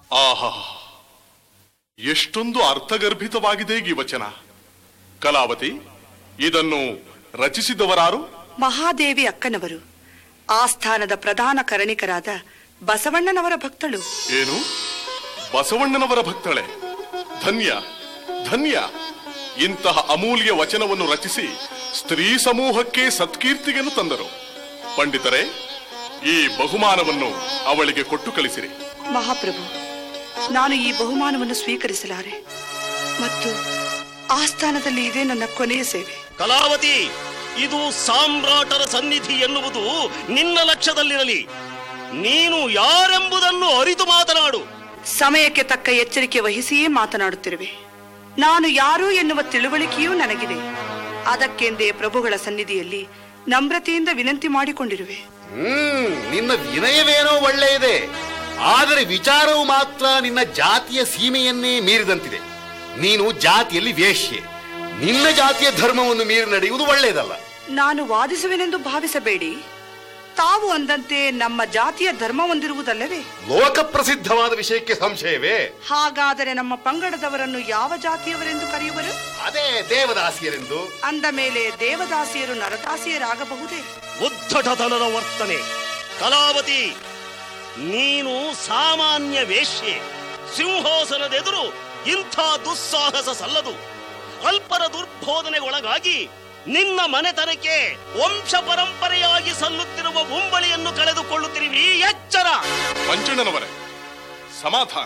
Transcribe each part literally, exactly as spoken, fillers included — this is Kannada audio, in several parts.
ಆಹಾ, ಎಷ್ಟೊಂದು ಅರ್ಥಗರ್ಭಿತವಾಗಿದೆ ಈ ವಚನ. ಕಲಾವತಿ, ಇದನ್ನು ರಚಿಸಿದವರಾರು? ಮಹಾದೇವಿ ಅಕ್ಕನವರು, ಆಸ್ಥಾನದ ಪ್ರಧಾನ ಕರಣಿಕರಾದ ಬಸವಣ್ಣನವರ ಭಕ್ತಳು. ಏನು, ಬಸವಣ್ಣನವರ ಭಕ್ತಳೆ? ಧನ್ಯ ಧನ್ಯ. ಇಂತಹ ಅಮೂಲ್ಯ ವಚನವನ್ನು ರಚಿಸಿ ಸ್ತ್ರೀ ಸಮೂಹಕ್ಕೆ ಸತ್ಕೀರ್ತಿಯನ್ನು ತಂದರು. ಪಂಡಿತರೇ, ಈ ಬಹುಮಾನವನ್ನು ಅವಳಿಗೆ ಕೊಟ್ಟು ಕಳಿಸಿರಿ. ಮಹಾಪ್ರಭು, ನಾನು ಈ ಬಹುಮಾನವನ್ನು ಸ್ವೀಕರಿಸಲಾರೆ ಮತ್ತು ಆಸ್ಥಾನದಲ್ಲಿ ಇದೇ ನನ್ನ ಕೊನೆಯ ಸೇವೆ. ಕಲಾವತಿ, ಇದು ಸಾಮ್ರಾಟರ ಸನ್ನಿಧಿ ಎನ್ನುವುದು ನಿನ್ನ ಲಕ್ಷ್ಯದಲ್ಲಿರಲಿ. ನೀನು ಯಾರೆಂಬುದನ್ನು ಅರಿತು ಮಾತನಾಡು. ಸಮಯಕ್ಕೆ ತಕ್ಕ ಎಚ್ಚರಿಕೆ ವಹಿಸಿಯೇ ಮಾತನಾಡುತ್ತಿರುವೆ. ನಾನು ಯಾರು ಎನ್ನುವ ತಿಳುವಳಿಕೆಯೂ ನನಗಿದೆ. ಅದಕ್ಕೆಂದೇ ಪ್ರಭುಗಳ ಸನ್ನಿಧಿಯಲ್ಲಿ ನಮ್ರತೆಯಿಂದ ವಿನಂತಿ ಮಾಡಿಕೊಂಡಿರುವೆ. ಹ್ಮ್ ನಿನ್ನ ವಿನಯವೇನೋ ಒಳ್ಳೆಯದೇ, ಆದರೆ ವಿಚಾರವು ಮಾತ್ರ ನಿನ್ನ ಜಾತಿಯ ಸೀಮೆಯನ್ನೇ ಮೀರಿದಂತಿದೆ. ನೀನು ಜಾತಿಯಲ್ಲಿ ವೇಶ್ಯೆ. ನಿನ್ನ ಜಾತಿಯ ಧರ್ಮವನ್ನು ಮೀರಿ ನಡೆಯುವುದು ಒಳ್ಳೆಯದಲ್ಲ. ನಾನು ವಾದಿಸುವೆನೆಂದು ಭಾವಿಸಬೇಡಿ. ತಾವು ಅಂದಂತೆ ನಮ್ಮ ಜಾತಿಯ ಧರ್ಮ ಹೊಂದಿರುವುದಲ್ಲವೇ? ಲೋಕ ಪ್ರಸಿದ್ಧವಾದ ವಿಷಯಕ್ಕೆ ಸಂಶಯವೇ? ಹಾಗಾದರೆ ನಮ್ಮ ಪಂಗಡದವರನ್ನು ಯಾವ ಜಾತಿಯವರೆಂದು ಕರೆಯುವರು? ಅದೇ ದೇವದಾಸಿಯರೆಂದು. ಅಂದ ಮೇಲೆ ದೇವದಾಸಿಯರು ನರದಾಸಿಯರಾಗಬಹುದೇ? ಉದ್ದಟತನದ ವರ್ತನೆ. ಕಲಾವತಿ, ನೀನು ಸಾಮಾನ್ಯ ವೇಶ್ಯೆ. ಸಿಂಹಾಸನದೆದುರು ಇಂಥ ದುಸ್ಸಾಹಸ ಸಲ್ಲದು. ಅಲ್ಪರ ದುರ್ಬೋಧನೆಗೊಳಗಾಗಿ ನಿನ್ನ ಮನೆತನಕ್ಕೆ ವಂಶ ಪರಂಪರೆಯಾಗಿ ಸಲ್ಲುತ್ತಿರುವ ಉಂಬಳಿಯನ್ನು ಕಳೆದುಕೊಳ್ಳುತ್ತಿರುವಿ. ಎಚ್ಚರ. ಪಂಚಣ್ಣನವರೇ, ಸಮಾಧಾನ.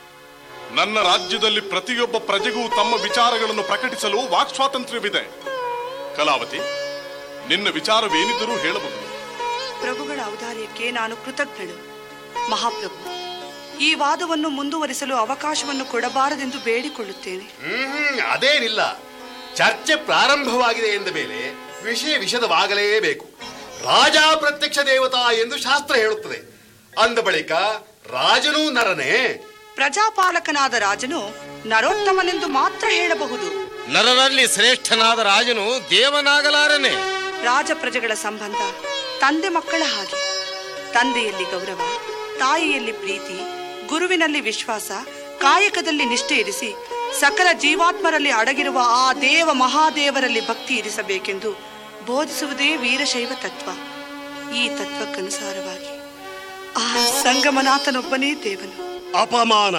ನನ್ನ ರಾಜ್ಯದಲ್ಲಿ ಪ್ರತಿಯೊಬ್ಬ ಪ್ರಜೆಗೂ ತಮ್ಮ ವಿಚಾರಗಳನ್ನು ಪ್ರಕಟಿಸಲು ವಾಕ್ ಸ್ವಾತಂತ್ರ್ಯವಿದೆ. ಕಲಾವತಿ, ನಿನ್ನ ವಿಚಾರವೇನಿದ್ದರೂ ಹೇಳಬಹುದು. ಪ್ರಭುಗಳ ಔದಾರ್ಯಕ್ಕೆ ನಾನು ಕೃತಜ್ಞಳು. ಮಹಾಪ್ರಭು, ಈ ವಾದವನ್ನು ಮುಂದುವರಿಸಲು ಅವಕಾಶವನ್ನು ಕೊಡಬಾರದೆಂದು ಬೇಡಿಕೊಳ್ಳುತ್ತೇನೆ. ಹ್ಮ್ ಅದೇನಿಲ್ಲ. ಚರ್ಚೆ ಪ್ರಾರಂಭವಾಗಿದೆ ಎಂದ ಮೇಲೆ ವಿಷಯ ವಿಷದವಾಗಲೇಬೇಕು. ರಾಜ ಪ್ರತ್ಯಕ್ಷ ದೇವತಾ ಎಂದು ಶಾಸ್ತ್ರ ಹೇಳುತ್ತದೆ. ಅಂದ ಬಳಿಕ ರಾಜನೂ ನರನೇ. ಪ್ರಜಾಪಾಲಕನಾದ ರಾಜನು ನರೋತ್ತಮನೆಂದು ಮಾತ್ರ ಹೇಳಬಹುದು. ನರರಲ್ಲಿ ಶ್ರೇಷ್ಠನಾದ ರಾಜನು ದೇವನಾಗಲಾರನೆ. ರಾಜ ಪ್ರಜೆಗಳ ಸಂಬಂಧ ತಂದೆ ಮಕ್ಕಳ ಹಾಗೆ. ತಂದೆಯಲ್ಲಿ ಗೌರವ, ತಾಯಿಯಲ್ಲಿ ಪ್ರೀತಿ, ಗುರುವಿನಲ್ಲಿ ವಿಶ್ವಾಸ, ಕಾಯಕದಲ್ಲಿ ನಿಷ್ಠೆ ಇರಿಸಿ ಸಕಲ ಜೀವಾತ್ಮರಲ್ಲಿ ಅಡಗಿರುವ ಆ ದೇವ ಮಹಾದೇವರಲ್ಲಿ ಭಕ್ತಿ ಇರಿಸಬೇಕೆಂದು ಬೋಧಿಸುವುದೇ ವೀರಶೈವ ತತ್ವ. ಈ ತತ್ವಕ್ಕನುಸಾರವಾಗಿ ಆ ಸಂಗಮನಾಥನೊಬ್ಬನೇ ದೇವನು. ಅಪಮಾನ.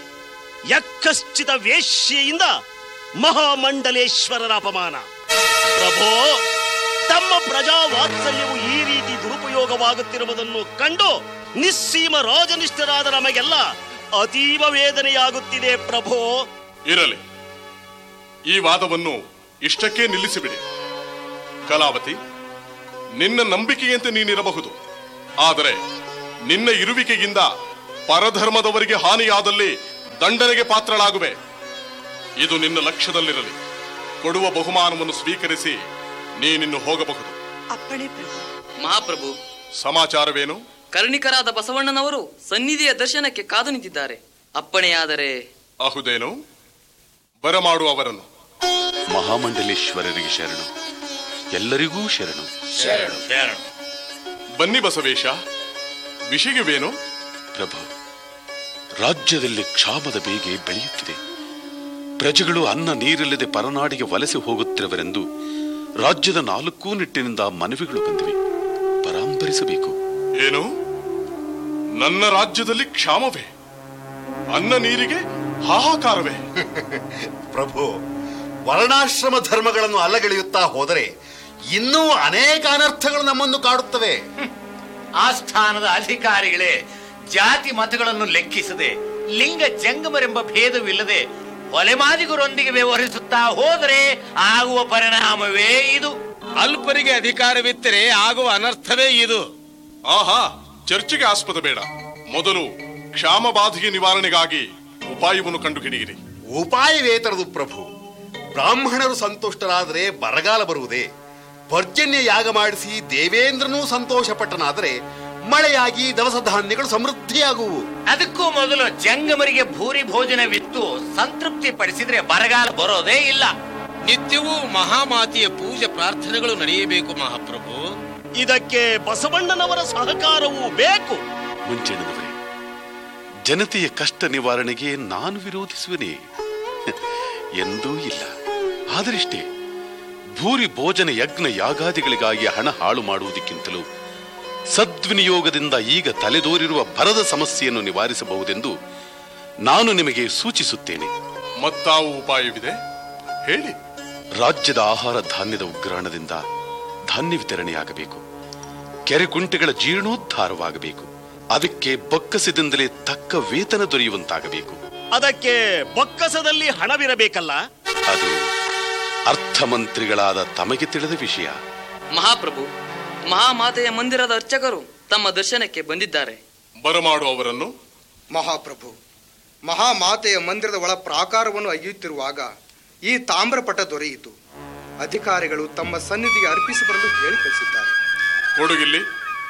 ಯಕ್ಕಶ್ಚಿತ ವೇಶ್ಯೆಯಿಂದ ಮಹಾಮಂಡಲೇಶ್ವರರ ಅಪಮಾನ. ಪ್ರಭೋ, ತಮ್ಮ ಪ್ರಜಾ ವಾತ್ಸಲ್ಯವು ಈ ರೀತಿ ದುರುಪಯೋಗವಾಗುತ್ತಿರುವುದನ್ನು ಕಂಡು ನಿಸ್ಸೀಮ ರಾಜನಿಷ್ಠರಾದ ನಮಗೆಲ್ಲ ಅತೀವ ವೇದನೆಯಾಗುತ್ತಿದೆ. ಪ್ರಭೋ, ಇರಲಿ, ಈ ವಾದವನ್ನು ಇಷ್ಟಕ್ಕೆ ನಿಲ್ಲಿಸಿಬಿಡಿ. ಕಲಾವತಿ, ನಿನ್ನ ನಂಬಿಕೆಯಂತೆ ನೀನಿರಬಹುದು. ಆದರೆ ನಿನ್ನ ಇರುವಿಕೆಯಿಂದ ಪರಧರ್ಮದವರಿಗೆ ಹಾನಿಯಾದಲ್ಲಿ ದಂಡನೆಗೆ ಪಾತ್ರಳಾಗುವೆ. ಇದು ನಿನ್ನ ಲಕ್ಷ್ಯದಲ್ಲಿರಲಿ. ಕೊಡುವ ಬಹುಮಾನವನ್ನು ಸ್ವೀಕರಿಸಿ ನೀನಿನ್ನು ಹೋಗಬಹುದು. ಅಪ್ಪಣೆ ಪ್ರಭು. ಮಹಾಪ್ರಭು, ಸಮಾಚಾರವೇನು? ಕರ್ಣಿಕರಾದ ಬಸವಣ್ಣನವರು ಸನ್ನಿಧಿಯ ದರ್ಶನಕ್ಕೆ ಕಾದು ನಿಂತಿದ್ದಾರೆ. ಅಪ್ಪಣೆಯಾದರೆ. ಅಹುದೇನು? ಬರಮಾಡು ಅವರನ್ನು. ಮಹಾಮಂಡಲೇಶ್ವರರಿಗೆ ಶರಣು, ಎಲ್ಲರಿಗೂ ಶರಣು. ಶರಣು ಶರಣು. ಬನ್ನಿ ಬಸವೇಶ, ವಿಷಯವೇನು? ಪ್ರಭು, ರಾಜ್ಯದಲ್ಲಿ ಕ್ಷಾಮದ ಬೇಗೆ ಬೆಳೆಯುತ್ತಿದೆ. ಪ್ರಜೆಗಳು ಅನ್ನ ನೀರಿಲ್ಲದೆ ಪರನಾಡಿಗೆ ವಲಸೆ ಹೋಗುತ್ತಿರುವರೆಂದು ರಾಜ್ಯದ ನಾಲ್ಕೂ ನಿಟ್ಟಿನಿಂದ ಮನವಿಗಳು ಬಂದಿವೆ. ಪರಾಂಬರಿಸಬೇಕು. ಏನು? ನನ್ನ ರಾಜ್ಯದಲ್ಲಿ ಕ್ಷಾಮವೇ? ಅನ್ನ ನೀರಿಗೆ ಹಾಹಾಕಾರವೇ? ಪ್ರಭು, ವರ್ಣಾಶ್ರಮ ಧರ್ಮಗಳನ್ನು ಅಲ್ಲಗೆಳೆಯುತ್ತಾ ಹೋದರೆ ಇನ್ನೂ ಅನೇಕ ಅನರ್ಥಗಳು ನಮ್ಮನ್ನು ಕಾಡುತ್ತವೆ. ಆಸ್ಥಾನದ ಅಧಿಕಾರಿಗಳೇ ಜಾತಿ ಮತಗಳನ್ನು ಲೆಕ್ಕಿಸದೆ ಲಿಂಗ ಜಂಗಮರೆಂಬ ಭೇದವಿಲ್ಲದೆ ಹೊಲೆಮಾದಿಗರೊಂದಿಗೆ ವ್ಯವಹರಿಸುತ್ತಾ ಹೋದರೆ ಆಗುವ ಪರಿಣಾಮವೇ ಇದು. ಅಲ್ಪರಿಗೆ ಅಧಿಕಾರವಿತ್ತರೆ ಆಗುವ ಅನರ್ಥವೇ ಇದು. ಆಹಾ, ಚರ್ಚೆಗೆ ಆಸ್ಪದ ಬೇಡ. ಮೊದಲು ಕ್ಷಾಮ ಬಾಧೆಯ ನಿವಾರಣೆಗಾಗಿ ಉಪಾಯವನ್ನು ಕಂಡುಹಿಡಿಯಿರಿ. ಉಪಾಯವೇತರದು ಪ್ರಭು. ಬ್ರಾಹ್ಮಣರು ಸಂತುಷ್ಟರಾದರೆ ಬರಗಾಲ ಬರುವುದೇ? ಪರ್ಜನ್ಯ ಯಾಗ ಮಾಡಿಸಿ ದೇವೇಂದ್ರನೂ ಸಂತೋಷಪಟ್ಟನಾದರೆ ಮಳೆಯಾಗಿ ದವಸ ಧಾನ್ಯಗಳು ಸಮೃದ್ಧಿಯಾಗುವು. ಅದಕ್ಕೂ ಮೊದಲು ಜಂಗಮರಿಗೆ ಭೂರಿ ಭೋಜನವಿತ್ತು ಸಂತೃಪ್ತಿ ಪಡಿಸಿದ್ರೆ ಬರಗಾಲ ಬರೋದೇ ಇಲ್ಲ. ನಿತ್ಯವೂ ಮಹಾಮಾತೆಯ ಪೂಜೆ ಪ್ರಾರ್ಥನೆಗಳು ನಡೆಯಬೇಕು ಮಹಾಪ್ರಭು. ಇದಕ್ಕೆ ಬಸವಣ್ಣನವರ ಸಹಕಾರವೂ ಬೇಕು. ಮುಂಚೆನದವರೇ, ಜನತೆಯ ಕಷ್ಟ ನಿವಾರಣೆಗೆ ನಾನು ವಿರೋಧಿಸುವನೇ ಎಂದೂ ಇಲ್ಲ. ಆದರಿಷ್ಟೇ, ಭೂರಿ ಭೋಜನ ಯಜ್ಞ ಯಾಗಾದಿಗಳಿಗಾಗಿ ಹಣ ಹಾಳು ಮಾಡುವುದಕ್ಕಿಂತಲೂ ಸದ್ವಿನಿಯೋಗದಿಂದ ಈಗ ತಲೆದೋರಿರುವ ಭರದ ಸಮಸ್ಯೆಯನ್ನು ನಿವಾರಿಸಬಹುದೆಂದು ನಾನು ನಿಮಗೆ ಸೂಚಿಸುತ್ತೇನೆ. ಮತ್ತಾವು ಉಪಾಯವಿದೆ ಹೇಳಿ. ರಾಜ್ಯದ ಆಹಾರ ಧಾನ್ಯದ ಉಗ್ರಾಣದಿಂದ ಧಾನ್ಯ ವಿತರಣೆಯಾಗಬೇಕು. ಕೆರೆಕುಂಟೆಗಳ ಜೀರ್ಣೋದ್ಧಾರವಾಗಬೇಕು. ಅದಕ್ಕೆ ಬೊಕ್ಕಸದಿಂದಲೇ ತಕ್ಕ ವೇತನ ದೊರೆಯುವಂತಾಗಬೇಕು. ಅದಕ್ಕೆ ಬೊಕ್ಕಸದಲ್ಲಿ ಹಣವಿರಬೇಕಲ್ಲ? ಅದು ಅರ್ಥಮಂತ್ರಿಗಳಾದ ತಮಗೆ ತಿಳಿದ ವಿಷಯ. ಮಹಾಪ್ರಭು, ಮಹಾಮಾತೆಯ ಮಂದಿರದ ಅರ್ಚಕರು ತಮ್ಮ ದರ್ಶನಕ್ಕೆ ಬಂದಿದ್ದಾರೆ. ಬರಮಾಡು ಅವರನ್ನು. ಮಹಾಪ್ರಭು, ಮಹಾಮಾತೆಯ ಮಂದಿರದ ಒಳ ಪ್ರಾಕಾರವನ್ನು ಅಗೆಯುತ್ತಿರುವಾಗ ಈ ತಾಮ್ರಪಟ ದೊರೆಯಿತು. ಅಧಿಕಾರಿಗಳು ತಮ್ಮ ಸನ್ನಿಧಿಗೆ ಅರ್ಪಿಸಿ ಬರಲು ಹೇಳಿ ಕಳಿಸಿದ್ದಾರೆ. ಕೊಡುಗಿಲ್ಲಿ.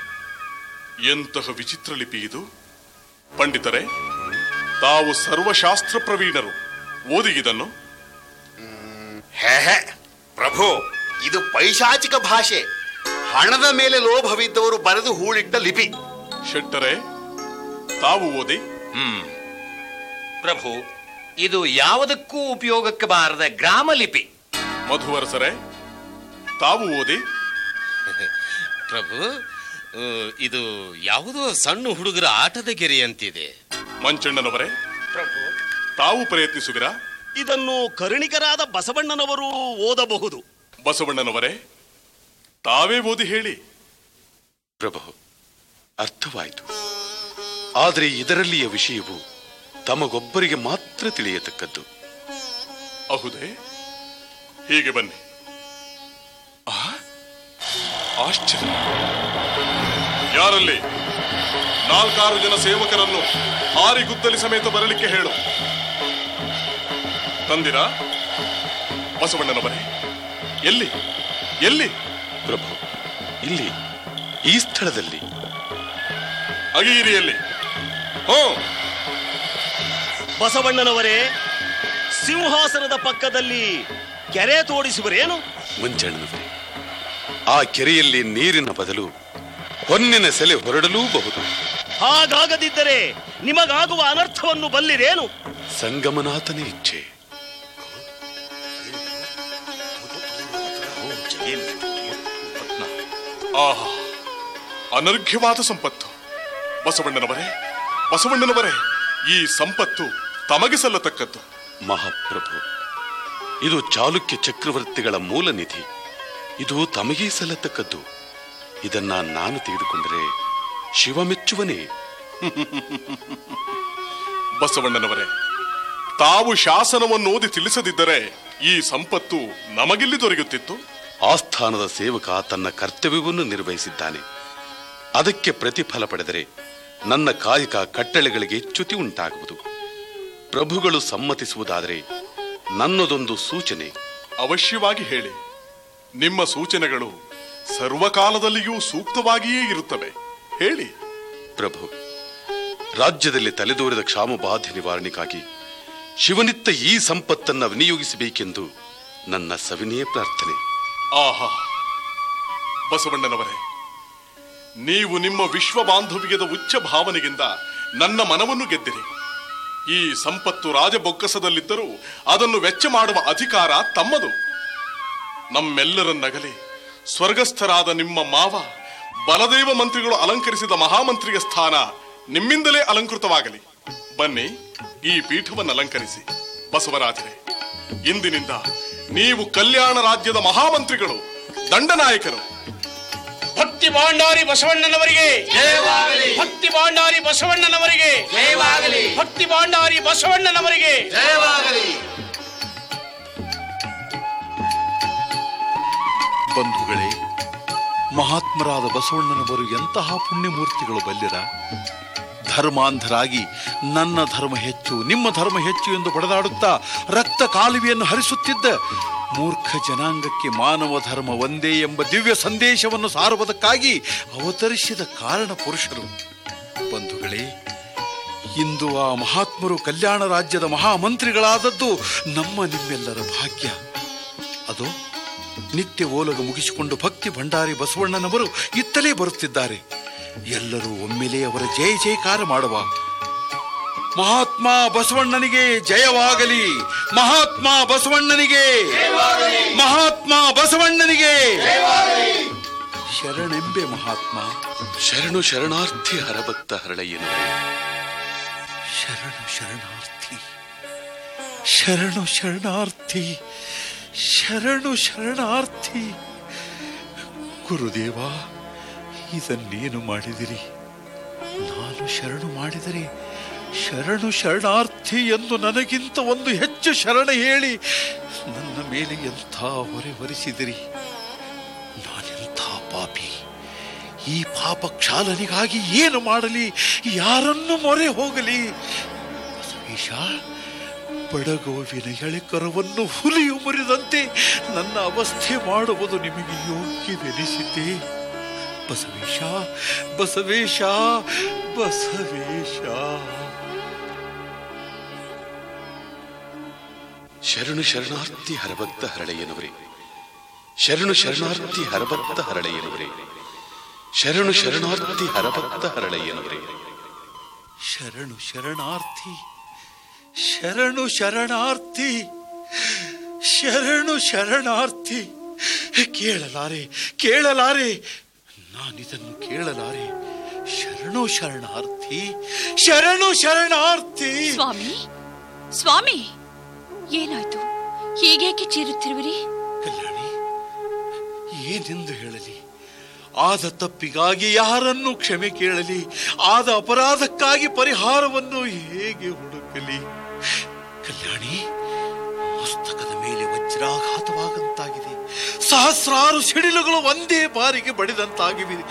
ಎಂತಹ ವಿಚಿತ್ರ ಲಿಪಿ ಇದು! ಪಂಡಿತರೇ, ತಾವು ಸರ್ವಶಾಸ್ತ್ರ ಪ್ರವೀಣರು, ಓದಿಗಿದನ್ನು? ಹೇ ಹೇ ಪ್ರಭು, ಇದು ಪೈಶಾಚಿಕ ಭಾಷೆ. ಹಣದ ಮೇಲೆ ಲೋಭವಿದ್ದವರು ಬರೆದು ಹೂಳಿಟ್ಟ ಲಿಪಿ. ಶೆಟ್ಟರೇ, ತಾವು ಓದಿ. ಹ್ಮ್ ಪ್ರಭು, ಇದು ಯಾವುದಕ್ಕೂ ಉಪಯೋಗಕ್ಕೆ ಬಾರದ ಗ್ರಾಮ ಲಿಪಿ. ಮಧುವರಸರೇ, ತಾವು ಓದಿ. ಪ್ರಭು, ಇದು ಯಾವುದೋ ಸಣ್ಣ ಹುಡುಗರ ಆಟದ ಗೆರೆ ಅಂತಿದೆ. ಮಂಚಣ್ಣನವರೇ, ಪ್ರಭು, ತಾವು ಪ್ರಯತ್ನಿಸುವಿರಾ? ಇದನ್ನು ಕರುಣಿಕರಾದ ಬಸವಣ್ಣನವರು ಓದಬಹುದು. ಬಸವಣ್ಣನವರೇ, ತಾವೇ ಓದಿ ಹೇಳಿ. ಪ್ರಭು, ಅರ್ಥವಾಯಿತು. ಆದರೆ ಇದರಲ್ಲಿಯ ವಿಷಯವು ತಮಗೊಬ್ಬರಿಗೆ ಮಾತ್ರ ತಿಳಿಯತಕ್ಕದ್ದು. ಹೌದೇ? ಹೀಗೆ ಬನ್ನಿ. ಆ, ಆಶ್ಚರ್ಯ! ಯಾರಲ್ಲಿ? ನಾಲ್ಕಾರು ಜನ ಸೇವಕರನ್ನು ಹಾರಿಗುದ್ದಲಿ ಸಮೇತ ಬರಲಿಕ್ಕೆ ಹೇಳು. ತಂದಿರಾ? ಬಸವಣ್ಣನವರೇ, ಎಲ್ಲಿ ಎಲ್ಲಿ? ಪ್ರಭು, ಇಲ್ಲಿ ಈ ಸ್ಥಳದಲ್ಲಿ. ಅಗಿರಿಯಲ್ಲಿ. ಹೋ, ಬಸವಣ್ಣನವರೇ, ಸಿಂಹಾಸನದ ಪಕ್ಕದಲ್ಲಿ ಕೆರೆ ತೋಡಿಸುವರೇನು? ಮಂಚಣ್ಣನವರೇ, ಆ ಕೆರೆಯಲ್ಲಿ ನೀರಿನ ಬದಲು ಹೊನ್ನಿನ ಸೆಲೆ ಹೊರಡಲೂಬಹುದು. ಹಾಗಾಗದಿದ್ದರೆ ನಿಮಗಾಗುವ ಅನರ್ಥವನ್ನು ಬಲ್ಲಿರೇನು? ಸಂಗಮನಾಥನ ಇಚ್ಛೆ. ಆಹಾ, ಅನರ್ಘ್ಯವಾದ ಸಂಪತ್ತು. ಬಸವಣ್ಣನವರೇ, ಬಸವಣ್ಣನವರೇ, ಈ ಸಂಪತ್ತು ತಮಗೆ ಸಲ್ಲತಕ್ಕದ್ದು. ಮಹಾಪ್ರಭು, ಇದು ಚಾಲುಕ್ಯ ಚಕ್ರವರ್ತಿಗಳ ಮೂಲ ನಿಧಿ. ಇದು ತಮಗೇ ಸಲ್ಲತಕ್ಕದ್ದು. ಇದನ್ನ ನಾನು ತೆಗೆದುಕೊಂಡರೆ ಶಿವ ಮೆಚ್ಚುವನೇ. ಬಸವಣ್ಣನವರೇ, ತಾವು ಶಾಸನವನ್ನು ಓದಿ ತಿಳಿಸದಿದ್ದರೆ ಈ ಸಂಪತ್ತು ನಮಗೆಲ್ಲಿ ದೊರೆಯುತ್ತಿತ್ತು? ಆಸ್ಥಾನದ ಸೇವಕ ತನ್ನ ಕರ್ತವ್ಯವನ್ನು ನಿರ್ವಹಿಸಿದ್ದಾನೆ. ಅದಕ್ಕೆ ಪ್ರತಿಫಲ ಪಡೆದರೆ ನನ್ನ ಕಾಯಕ ಕಟ್ಟಳೆಗಳಿಗೆ ಚ್ಯುತಿ ಉಂಟಾಗುವುದು. ಪ್ರಭುಗಳು ಸಮ್ಮತಿಸುವುದಾದರೆ ನನ್ನದೊಂದು ಸೂಚನೆ. ಅವಶ್ಯವಾಗಿ ಹೇಳಿ. ನಿಮ್ಮ ಸೂಚನೆಗಳು ಸರ್ವಕಾಲದಲ್ಲಿಯೂ ಸೂಕ್ತವಾಗಿಯೇ ಇರುತ್ತವೆ. ಹೇಳಿ. ಪ್ರಭು, ರಾಜ್ಯದಲ್ಲಿ ತಲೆದೋರಿದ ಕ್ಷಾಮಬಾಧೆ ನಿವಾರಣೆಗಾಗಿ ಶಿವನಿತ್ತ ಈ ಸಂಪತ್ತನ್ನು ವಿನಿಯೋಗಿಸಬೇಕೆಂದು ನನ್ನ ಸವಿನಯ ಪ್ರಾರ್ಥನೆ. ಆಹಾ, ಬಸವಣ್ಣನವರೇ, ನೀವು ನಿಮ್ಮ ವಿಶ್ವ ಬಾಂಧವ್ಯದ ಉಚ್ಚ ಭಾವನೆಯಿಂದ ನನ್ನ ಮನವನ್ನು ಗೆದ್ದಿರಿ. ಈ ಸಂಪತ್ತು ರಾಜಬೊಕ್ಕಸದಲ್ಲಿದ್ದರೂ ಅದನ್ನು ವೆಚ್ಚ ಮಾಡುವ ಅಧಿಕಾರ ತಮ್ಮದು. ನಮ್ಮೆಲ್ಲರನ್ನಗಲಿ ಸ್ವರ್ಗಸ್ಥರಾದ ನಿಮ್ಮ ಮಾವ ಬಲದೇವ ಮಂತ್ರಿಗಳು ಅಲಂಕರಿಸಿದ ಮಹಾಮಂತ್ರಿಯ ಸ್ಥಾನ ನಿಮ್ಮಿಂದಲೇ ಅಲಂಕೃತವಾಗಲಿ. ಬನ್ನಿ, ಈ ಪೀಠವನ್ನು ಅಲಂಕರಿಸಿ. ಬಸವರಾಜರೇ, ಇಂದಿನಿಂದ ನೀವು ಕಲ್ಯಾಣ ರಾಜ್ಯದ ಮಹಾಮಂತ್ರಿಗಳು, ದಂಡನಾಯಕರು. ಭಕ್ತಿ ಭಾಂಡಾರಿ ಬಸವಣ್ಣನವರಿಗೆ ಜಯವಾಗಲಿ. ಭಕ್ತಿ ಭಾಂಡಾರಿ ಬಸವಣ್ಣನವರಿಗೆ ಜಯವಾಗಲಿ. ಭಕ್ತಿ ಭಾಂಡಾರಿ ಬಸವಣ್ಣನವರಿಗೆ ಜಯವಾಗಲಿ. ಬಂಧುಗಳೇ, ಮಹಾತ್ಮರಾದ ಬಸವಣ್ಣನವರು ಎಂತಹ ಪುಣ್ಯಮೂರ್ತಿಗಳು ಬಲ್ಲಿರ. ಧರ್ಮಾಂಧರಾಗಿ ನನ್ನ ಧರ್ಮ ಹೆಚ್ಚು, ನಿಮ್ಮ ಧರ್ಮ ಹೆಚ್ಚು ಎಂದು ಬಡದಾಡುತ್ತಾ ರಕ್ತ ಕಾಲುವೆಯನ್ನು ಹರಿಸುತ್ತಿದ್ದ ಮೂರ್ಖ ಜನಾಂಗಕ್ಕೆ ಮಾನವ ಧರ್ಮ ಒಂದೇ ಎಂಬ ದಿವ್ಯ ಸಂದೇಶವನ್ನು ಸಾರುವುದಕ್ಕಾಗಿ ಅವತರಿಸಿದ ಕಾರಣ ಪುರುಷರು. ಬಂಧುಗಳೇ, ಇಂದು ಆ ಮಹಾತ್ಮರು ಕಲ್ಯಾಣ ರಾಜ್ಯದ ಮಹಾಮಂತ್ರಿಗಳಾದದ್ದು ನಮ್ಮ ನಿಮ್ಮೆಲ್ಲರ ಭಾಗ್ಯ. ಅದು ನಿತ್ಯ ಓಲಗ ಮುಗಿಸಿಕೊಂಡು ಭಕ್ತಿ ಭಂಡಾರಿ ಬಸವಣ್ಣನವರು ಇತ್ತಲೇ ಬರುತ್ತಿದ್ದಾರೆ. ಎಲ್ಲರೂ ಒಮ್ಮೆಲೇ ಅವರ ಜಯ ಜಯಕಾರ ಮಾಡುವ. ಮಹಾತ್ಮ ಬಸವಣ್ಣನಿಗೆ ಜಯವಾಗಲಿ. ಮಹಾತ್ಮ ಬಸವಣ್ಣನಿಗೆ, ಮಹಾತ್ಮ ಬಸವಣ್ಣನಿಗೆ ಶರಣೆಂಬೆ ಮಹಾತ್ಮ. ಶರಣು ಶರಣಾರ್ಥಿ ಹರಭಕ್ತ ಹರಳೆಯನು. ಶರಣು ಶರಣಾರ್ಥಿ, ಶರಣು ಶರಣಾರ್ಥಿ, ಶರಣು ಶರಣಾರ್ಥಿ. ಗುರುದೇವ, ಇದನ್ನೇನು ಮಾಡಿದಿರಿ? ನಾನು ಶರಣು ಮಾಡಿದರೆ ಶರಣು ಶರಣಾರ್ಥಿ ಎಂದು ನನಗಿಂತ ಒಂದು ಹೆಚ್ಚು ಶರಣ ಹೇಳಿ ನನ್ನ ಮೇಲೆ ಎಂಥ ಹೊರೆ ಹೊರಿಸಿದಿರಿ. ನಾನೆಂಥ ಪಾಪಿ. ಈ ಪಾಪ ಕ್ಷಾಲನಿಗಾಗಿ ಏನು ಮಾಡಲಿ? ಯಾರನ್ನು ಮೊರೆ ಹೋಗಲಿ? ಬಸವೇಶ, ಬಡಗೋವಿನ ಎಳೆಕರವನ್ನು ಹುಲಿಯು ಮುರಿದಂತೆ ನನ್ನ ಅವಸ್ಥೆ ಮಾಡುವುದು ನಿಮಗೆ ಯೋಗ್ಯವೆನಿಸಿದೆ. ಬಸವೇಶ, ಬಸವೇಶ, ಬಸವೇಶ. ಶರಣು ಶರಣಾರ್ಥಿ ಹರಭಕ್ತ ಹರಳೆಯನವರೇ, ಶರಣು ಶರಣಾರ್ಥಿ ಹರಭಕ್ತ ಹರಳೆಯನವರೇ, ಶರಣು ಶರಣಾರ್ಥಿ ಹರಭಕ್ತ ಹರಳೆಯನವರೇ. ಶರಣು ಶರಣಾರ್ಥಿ, ಶರಣು ಶರಣಾರ್ಥಿ, ಶರಣು ಶರಣಾರ್ಥಿ. ಕೇಳಲಾರೆ, ಕೇಳಲಾರೆ, ನಾನಿದನ್ನು ಕೇಳಲಾರೆ. ಶರಣು ಶರಣಾರ್ಥಿ, ಶರಣು ಶರಣಾರ್ಥಿ. ಸ್ವಾಮಿ, ಸ್ವಾಮಿ, ಏನಾಯ್ತು? ಹೀಗೇಕೆ ಚೀರುತ್ತಿರುವಿರಿ? ಕಲ್ಯಾಣಿ, ಏನೆಂದು ಹೇಳಲಿ? ಆದ ತಪ್ಪಿಗಾಗಿ ಯಾರನ್ನು ಕ್ಷಮೆ ಕೇಳಲಿ? ಆದ ಅಪರಾಧಕ್ಕಾಗಿ ಪರಿಹಾರವನ್ನು ಹೇಗೆ ಹುಡುಕಲಿ? ಕಲ್ಯಾಣಿ, ಮಸ್ತಕದ ಮೇಲೆ ವಜ್ರಾಘಾತವಾಗಂತಾಗಿದೆ. ಸಹಸ್ರಾರು ಸಿಡಿಲುಗಳು ಒಂದೇ ಬಾರಿಗೆ ಬಡಿದಂತಾಗಿವೆ.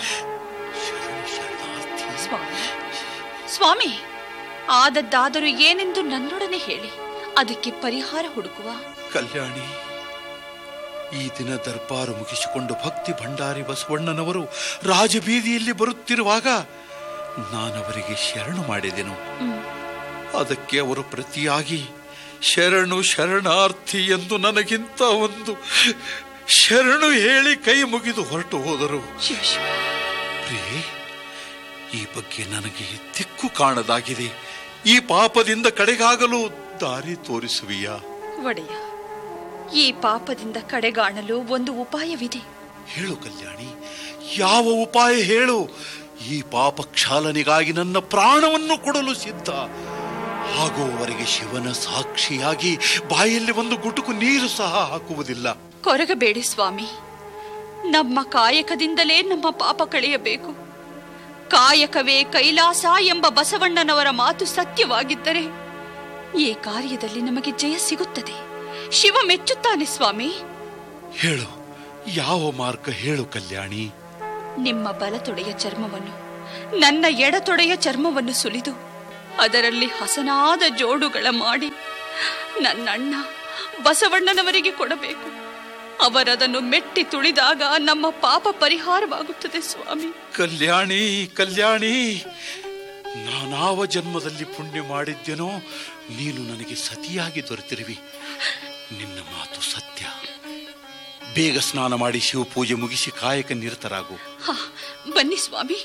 ಸ್ವಾಮಿ, ಸ್ವಾಮಿ, ಆದದ್ದಾದರೂ ಏನೆಂದು ನನ್ನೊಡನೆ ಹೇಳಿ, ಅದಕ್ಕೆ ಪರಿಹಾರ ಹುಡುಕುವ. ಕಲ್ಯಾಣಿ, ಈ ದಿನ ದರ್ಬಾರು ಮುಗಿಸಿಕೊಂಡು ಭಕ್ತಿ ಭಂಡಾರಿ ಬಸವಣ್ಣನವರು ರಾಜಬೀದಿಯಲ್ಲಿ ಬರುತ್ತಿರುವಾಗ ನಾನವರಿಗೆ ಶರಣು ಮಾಡಿದೆನು. ಅದಕ್ಕೆ ಅವರು ಪ್ರತಿಯಾಗಿ ಶರಣು ಶರಣಾರ್ಥಿ ಎಂದು ನನಗಿಂತ ಒಂದು ಶರಣು ಹೇಳಿ ಕೈ ಮುಗಿದು ಹೊರಟು ಹೋದರು. ಪ್ರಿಯೇ, ಈ ಬಗ್ಗೆ ನನಗೆ ದಿಕ್ಕು ಕಾಣದಾಗಿದೆ. ಈ ಪಾಪದಿಂದ ಕಡೆಗಾಗಲು ದಾರಿ ತೋರಿಸುವಿಯಾ? ಒಡೆಯ, ಈ ಪಾಪದಿಂದ ಕಡೆಗಾಣಲು ಒಂದು ಉಪಾಯವಿದೆ. ಹೇಳು ಕಲ್ಯಾಣಿ, ಯಾವ ಉಪಾಯ ಹೇಳು? ಈ ಪಾಪ ಕ್ಷಾಲನೆಗಾಗಿ ನನ್ನ ಪ್ರಾಣವನ್ನು ಕೊಡಲು ಸಿದ್ಧ. ಆಗುವವರೆಗೆ ಶಿವನ ಸಾಕ್ಷಿಯಾಗಿ ಬಾಯಲ್ಲಿ ಒಂದು ಗುಟುಕು ನೀರು ಸಹ ಹಾಕುವುದಿಲ್ಲ. ಕೊರಗಬೇಡಿ ಸ್ವಾಮಿ, ನಮ್ಮ ಕಾಯಕದಿಂದಲೇ ನಮ್ಮ ಪಾಪ ಕಳೆಯಬೇಕು. ಕಾಯಕವೇ ಕೈಲಾಸ ಎಂಬ ಬಸವಣ್ಣನವರ ಮಾತು ಸತ್ಯವಾಗಿದ್ದರೆ ಈ ಕಾರ್ಯದಲ್ಲಿ ನಮಗೆ ಜಯ ಸಿಗುತ್ತದೆ. ಶಿವ ಮೆಚ್ಚುತ್ತಾನೆ ಸ್ವಾಮಿ. ಹೇಳು, ಯಾವ ಮಾರ್ಗ ಹೇಳು ಕಲ್ಯಾಣಿ? ನಿಮ್ಮ ಬಲತೊಡೆಯ ಚರ್ಮವನ್ನು ನನ್ನ ಎಡತೊಡೆಯ ಚರ್ಮವನ್ನು ಸುಲಿದು ಅದರಲ್ಲಿ ಹಸನಾದ ಜೋಡುಗಳ ಮಾಡಿ ನನ್ನಣ್ಣ ಬಸವಣ್ಣನವರಿಗೆ ಕೊಡಬೇಕು. ಅವರದನ್ನು ಮೆಟ್ಟಿ ತುಳಿದಾಗ ನಮ್ಮ ಪಾಪ ಪರಿಹಾರವಾಗುತ್ತದೆ ಸ್ವಾಮಿ. ಕಲ್ಯಾಣಿ, ಕಲ್ಯಾಣಿ, ನಾನಾವ ಜನ್ಮದಲ್ಲಿ ಪುಣ್ಯ ಮಾಡಿದ್ದೇನೋ ನೀನು ನನಗೆ ಸತಿಯಾಗಿ ದೊರೆತಿರುವಿ. ನಿನ್ನ ಮಾತು ಸತ್ಯ. ಬೇಗ ಸ್ನಾನ ಮಾಡಿ ಶಿವಪೂಜೆ ಮುಗಿಸಿ ಕಾಯಕ ನಿರತರಾಗು. ಬನ್ನಿ ಸ್ವಾಮಿ.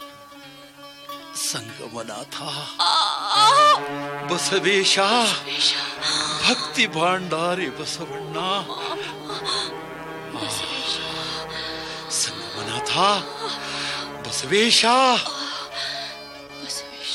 ಸಂಗಮನಾಥ, ಬಸವೇಶ, ಭಕ್ತಿ ಭಾಂಡಾರಿ ಬಸವಣ್ಣ, ಸಂಗಮನಾಥ, ಬಸವೇಶ, ಬಸವೇಶ.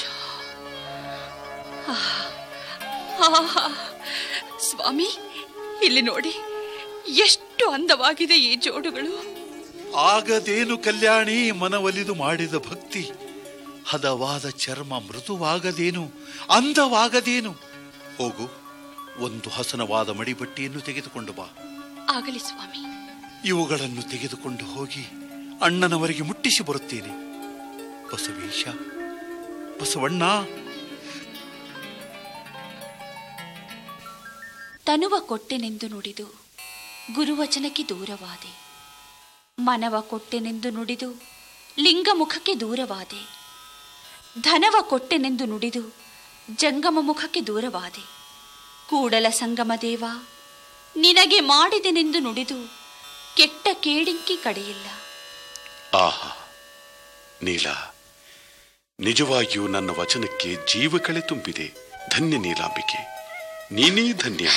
ಸ್ವಾಮಿ, ಇಲ್ಲಿ ನೋಡಿ, ಎಷ್ಟು ಅಂದವಾಗಿದೆ ಈ ಜೋಡುಗಳು. ಆಗದೇನು ಕಲ್ಯಾಣಿ, ಮನವಲಿದು ಮಾಡಿದ ಭಕ್ತಿ. ಹದವಾದ ಚರ್ಮ ಮೃದುವಾಗದೇನು, ಅಂದವಾಗದೇನು. ಹೋಗು, ಒಂದು ಹಸನವಾದ ಮಡಿಬಟ್ಟೆಯನ್ನು ತೆಗೆದುಕೊಂಡು ಬಾ. ಆಗಲಿ ಸ್ವಾಮಿ. ಇವುಗಳನ್ನು ತೆಗೆದುಕೊಂಡು ಹೋಗಿ ಅಣ್ಣನವರಿಗೆ ಮುಟ್ಟಿಸಿ ಬರುತ್ತೇನೆ. ಬಸವೇಶ, ಬಸವಣ್ಣ. ತನುವ ಕೊಟ್ಟೆನೆಂದು ನುಡಿದು ಗುರುವಚನಕ್ಕೆ ದೂರವಾದೆ. ಮನವ ಕೊಟ್ಟೆನೆಂದು ನುಡಿದು ಲಿಂಗಮುಖಕ್ಕೆ ದೂರವಾದೆ. ಧನವ ಕೊಟ್ಟೆನೆಂದು ನುಡಿದು ಜಂಗಮ ಮುಖಕ್ಕೆ ದೂರವಾದೆ. ಕೂಡಲ ಸಂಗಮ ದೇವ, ನಿನಗೆ ಮಾಡಿದೆನೆಂದು ನುಡಿದು ಕೆಟ್ಟ ಕೇಡಿಂಕಿ ಕಡೆಯಿಲ್ಲ. ಆಹಾ ನೀಲ, ನಿಜವಾಗಿಯೂ ನನ್ನ ವಚನಕ್ಕೆ ಜೀವ ಕಳೆ ತುಂಬಿದೆ. ಧನ್ಯ ನೀಲಾಂಬಿಕೆ, ನೀನೇ ಧನ್ಯ.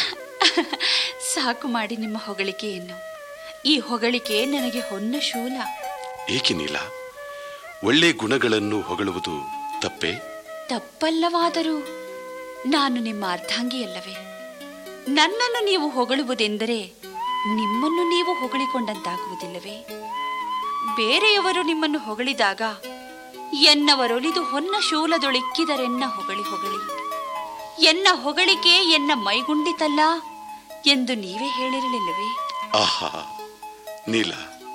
ಸಾಕು ಮಾಡಿ ನಿಮ್ಮ ಹೊಗಳಿಕೆಯನ್ನು. ಈ ಹೊಗಳಿಕೆ ನನಗೆ ಹೊನ್ನ ಶೂಲ. ಏಕೆ ನೀಲ? ಒಳ್ಳೆ ಗುಣಗಳನ್ನು ಹೊಗಳುವುದು ತಪ್ಪೇ? ತಪ್ಪಲ್ಲವಾದರೂ ನಾನು ನಿಮ್ಮ ಅರ್ಧಾಂಗಿಯಲ್ಲವೇ? ನನ್ನನ್ನು ನೀವು ಹೊಗಳುವುದೆಂದರೆ ನಿಮ್ಮನ್ನು ನೀವು ಹೊಗಳಿಕೊಂಡಂತಾಗುವುದಿಲ್ಲವೇ? ಬೇರೆಯವರು ನಿಮ್ಮನ್ನು ಹೊಗಳಿದಾಗ ಎನ್ನವರೊಲಿದು ಹೊನ್ನ ಶೂಲದೊಳಿಕ್ಕಿದರೆನ್ನ ಹೊಗಳಿ ಹೊಗಳಿ ಎನ್ನ ಹೊಗಳಿಕೆ ಎನ್ನ ಮೈಗುಂಡಿತಲ್ಲ ಎಂದು ನೀವೇ ಹೇಳಿರಲಿಲ್ಲವೇ? ಆಹಾ ನೀಲ,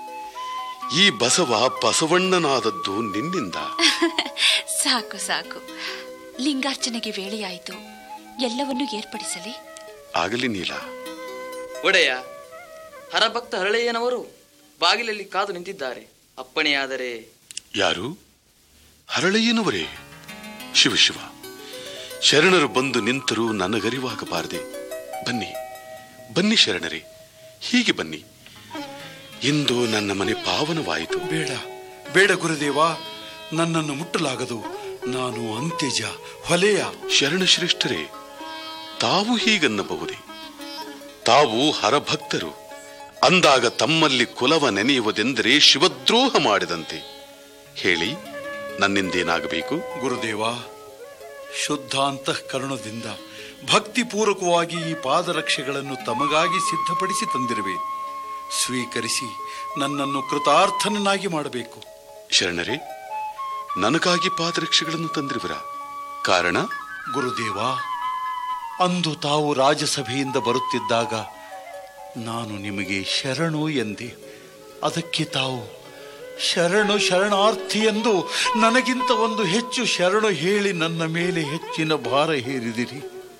ಈ ಬಸವ ಬಸವಣ್ಣನಾದದ್ದು ನಿನ್ನಿಂದ. ಸಾಕು ಸಾಕು, ಲಿಂಗಾರ್ಚನೆಗೆ ವೇಳೆಯಾಯಿತು. ಎಲ್ಲವನ್ನೂ ಏರ್ಪಡಿಸಲಿ. ಆಗಲಿ ನೀಲ. ಒಡೆಯ, ಹರಭಕ್ತ ಹರಳೆಯನವರು ಬಾಗಿಲಲ್ಲಿ ಕಾದು ನಿಂತಿದ್ದಾರೆ. ಅಪ್ಪಣೆಯಾದರೆ. ಯಾರು? ಹರಳೆಯನವರೇ? ಶಿವಶಿವ, ಶರಣರು ಬಂದು ನಿಂತರೂ ನನಗರಿವಾಗಬಾರದೆ. ಬನ್ನಿ ಬನ್ನಿ ಶರಣರೇ, ಹೀಗೆ ಬನ್ನಿ. ಇಂದು ನನ್ನ ಮನೆ ಪಾವನವಾಯಿತು. ಬೇಡ ಬೇಡ ಗುರುದೇವ, ನನ್ನನ್ನು ಮುಟ್ಟಲಾಗದು. ನಾನು ಅಂತ್ಯಜ, ಹೊಲೆಯ. ಶರಣಶ್ರೇಷ್ಠರೇ, ತಾವು ಹೀಗನ್ನಬಹುದೇ? ತಾವು ಹರಭಕ್ತರು ಅಂದಾಗ ತಮ್ಮಲ್ಲಿ ಕುಲವ ನೆನೆಯುವುದೆಂದರೆ ಶಿವದ್ರೋಹ ಮಾಡಿದಂತೆ. ಹೇಳಿ, ನನ್ನಿಂದೇನಾಗಬೇಕು? ಗುರುದೇವ, ಶುದ್ಧ ಅಂತಃಕರಣದಿಂದ ಭಕ್ತಿಪೂರ್ವಕವಾಗಿ ಈ ಪಾದರಕ್ಷೆಗಳನ್ನು ತಮಗಾಗಿ ಸಿದ್ಧಪಡಿಸಿ ತಂದಿರುವೆ. ಸ್ವೀಕರಿಸಿ ನನ್ನನ್ನು ಕೃತಾರ್ಥನನ್ನಾಗಿ ಮಾಡಬೇಕು. ಶರಣರೇ, ನನಗಾಗಿ ಪಾದರಕ್ಷೆಗಳನ್ನು ತಂದಿರುವಿರ? ಕಾರಣ? ಗುರುದೇವ, ಅಂದು ತಾವು ರಾಜಸಭೆಯಿಂದ ಬರುತ್ತಿದ್ದಾಗ ನಾನು ನಿಮಗೆ ಶರಣು ಎಂದೆ. ಅದಕ್ಕೆ ತಾವು ಶರಣು ಶರಣಾರ್ಥಿ ಎಂದು ನನಗಿಂತ ಒಂದು ಹೆಚ್ಚು ಶರಣು ಹೇಳಿ ನನ್ನ ಮೇಲೆ ಹೆಚ್ಚಿನ ಭಾರ ಹೇರಿದಿರಿ.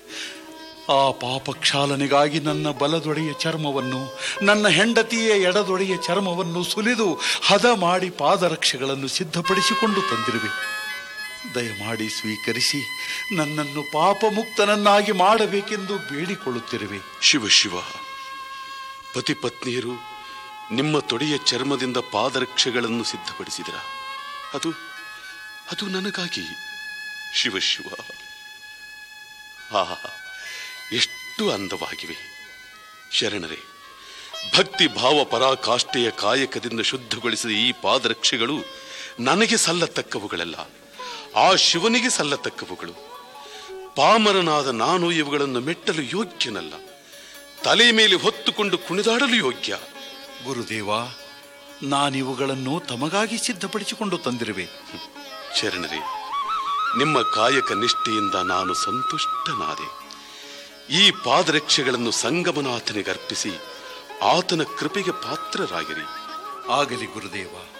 ಆ ಪಾಪಕ್ಷಾಲನೆಗಾಗಿ ನನ್ನ ಬಲದೊಡೆಯ ಚರ್ಮವನ್ನು, ನನ್ನ ಹೆಂಡತಿಯ ಎಡದೊಡೆಯ ಚರ್ಮವನ್ನು ಸುಲಿದು ಹದ ಮಾಡಿ ಪಾದರಕ್ಷೆಗಳನ್ನು ಸಿದ್ಧಪಡಿಸಿಕೊಂಡು ತಂದಿರುವೆ. ದಯಮಾಡಿ ಸ್ವೀಕರಿಸಿ ನನ್ನನ್ನು ಪಾಪಮುಕ್ತನನ್ನಾಗಿ ಮಾಡಬೇಕೆಂದು ಬೇಡಿಕೊಳ್ಳುತ್ತಿರುವೆ. ಶಿವಶಿವ, ಪತಿ ಪತ್ನಿಯರು ನಿಮ್ಮ ತೊಡೆಯ ಚರ್ಮದಿಂದ ಪಾದರಕ್ಷೆಗಳನ್ನು ಸಿದ್ಧಪಡಿಸಿದರ? ಅದು ಅದು ನನಗಾಗಿ. ಶಿವಶಿವ, ಆಹಾ, ಎಷ್ಟು ಅಂದವಾಗಿವೆ. ಶರಣರೇ, ಭಕ್ತಿ ಭಾವ ಪರಾಕಾಷ್ಠೆಯ ಕಾಯಕದಿಂದ ಶುದ್ಧಗೊಳಿಸಿದ ಈ ಪಾದರಕ್ಷೆಗಳು ನನಗೆ ಸಲ್ಲತಕ್ಕವುಗಳಲ್ಲ, ಆ ಶಿವನಿಗೆ ಸಲ್ಲತಕ್ಕವುಗಳು. ಪಾಮರನಾದ ನಾನು ಇವುಗಳನ್ನು ಮೆಟ್ಟಲು ಯೋಗ್ಯನಲ್ಲ, ತಲೆ ಮೇಲೆ ಹೊತ್ತುಕೊಂಡು ಕುಣಿದಾಡಲು ಯೋಗ್ಯ. ಗುರುದೇವ, ನಾನಿವುಗಳನ್ನು ತಮಗಾಗಿ ಸಿದ್ಧಪಡಿಸಿಕೊಂಡು ತಂದಿರುವೆ. ಶರಣರೇ, ನಿಮ್ಮ ಕಾಯಕ ನಿಷ್ಠೆಯಿಂದ ನಾನು ಸಂತುಷ್ಟನಾದೆ. ಈ ಪಾದರಕ್ಷೆಗಳನ್ನು ಸಂಗಮನಾಥನಿಗೆ ಅರ್ಪಿಸಿ ಆತನ ಕೃಪೆಗೆ ಪಾತ್ರರಾಗಿರಿ. ಆಗಲಿ ಗುರುದೇವ.